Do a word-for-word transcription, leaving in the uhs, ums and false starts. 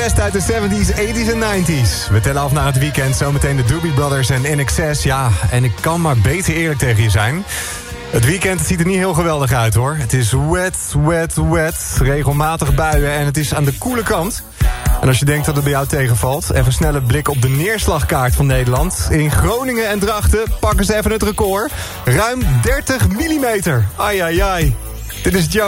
beste uit de zeventies, eighties en nineties. We tellen af naar het weekend. Zometeen de Doobie Brothers en In Excess. Ja, en ik kan maar beter eerlijk tegen je zijn. Het weekend het ziet er niet heel geweldig uit, hoor. Het is wet, wet, wet. Regelmatig buien en het is aan de koele kant. En als je denkt dat het bij jou tegenvalt, even snelle blik op de neerslagkaart van Nederland. In Groningen en Drachten pakken ze even het record. Ruim dertig millimeter. Ai, ai, ai. Dit is Joe.